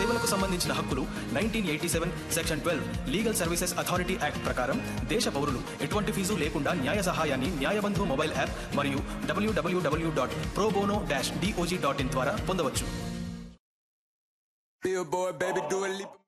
సేవలకు సంబంధించిన హక్కులు 1987 section 12 legal services authority act ప్రకారం దేశ పౌరులు ఎటువంటి ఫీజు లేకుండా న్యాయ సహాయాన్ని న్యాయబంధు మొబైల్ యాప్ మరియు www.probono-dog.in ద్వారా పొందవచ్చు.